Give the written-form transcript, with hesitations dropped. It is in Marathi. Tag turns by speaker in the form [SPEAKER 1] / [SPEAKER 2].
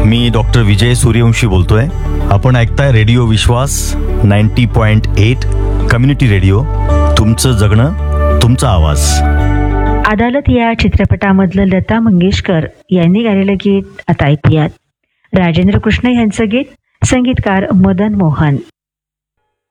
[SPEAKER 1] मी डॉक्टर विजय सूर्यवंशी बोलतोय. आपण ऐकताय रेडिओ विश्वास 90.8 कम्युनिटी रेडिओ. तुमचं जगणं, तुमचा आवाज.
[SPEAKER 2] अदालत या चित्रपटामधलं लता मंगेशकर यांनी गायलेलं गीत आता ऐकूयात. राजेंद्र कृष्ण यांचं गीत, संगीतकार मदन मोहन.